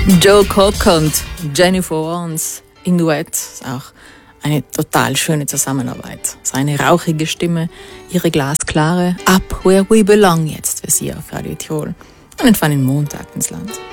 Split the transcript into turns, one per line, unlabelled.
Joe Cocker und Jennifer Warnes in Duett. Ist auch eine total schöne Zusammenarbeit. Seine rauchige Stimme, ihre glasklare Up Where We Belong jetzt für Sie auf Radio Tirol. Einen feinen Montag ins Land.